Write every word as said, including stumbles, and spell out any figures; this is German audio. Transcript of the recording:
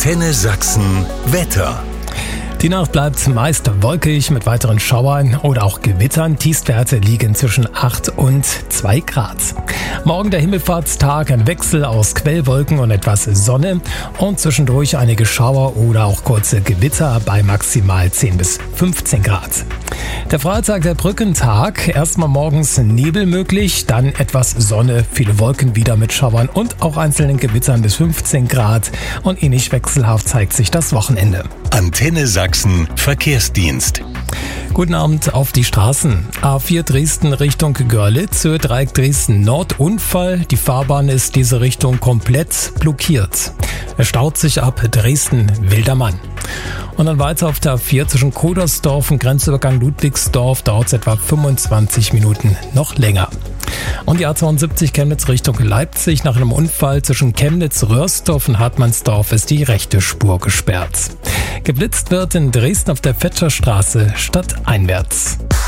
Antenne Sachsen Wetter. Die Nacht bleibt meist wolkig mit weiteren Schauern oder auch Gewittern. Tiefstwerte liegen zwischen acht und zwei Grad. Morgen der Himmelfahrtstag, ein Wechsel aus Quellwolken und etwas Sonne und zwischendurch einige Schauer oder auch kurze Gewitter bei maximal zehn bis fünfzehn Grad. Der Freitag, der Brückentag, erstmal morgens Nebel möglich, dann etwas Sonne, viele Wolken wieder mit Schauern und auch einzelnen Gewittern bis fünfzehn Grad und ähnlich wechselhaft zeigt sich das Wochenende. Antenne Sachsen Verkehrsdienst. Guten Abend auf die Straßen. A vier Dresden Richtung Görlitz, Dreieck Dresden Nord, Unfall. Die Fahrbahn ist diese Richtung komplett blockiert. Es staut sich ab Dresden-Wildermann. Und dann weiter auf der A vier zwischen Kodersdorf und Grenzübergang Ludwigsdorf dauert es etwa fünfundzwanzig Minuten noch länger. Und die A zweiundsiebzig Chemnitz Richtung Leipzig nach einem Unfall zwischen Chemnitz-Röhrsdorf und Hartmannsdorf ist die rechte Spur gesperrt. Geblitzt wird in Dresden auf der Vetscherstraße stadteinwärts.